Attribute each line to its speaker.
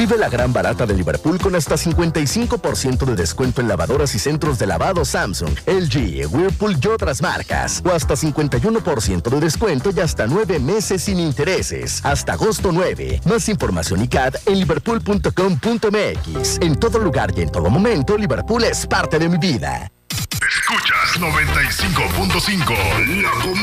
Speaker 1: Vive la gran barata de Liverpool con hasta 55% de descuento en lavadoras y centros de lavado Samsung, LG, Whirlpool y otras marcas. O hasta 51% de descuento y hasta 9 meses sin intereses. Hasta agosto 9. Más información y CAD en liverpool.com.mx. En todo lugar y en todo momento, Liverpool es parte de mi vida.
Speaker 2: Escuchas 95.5, La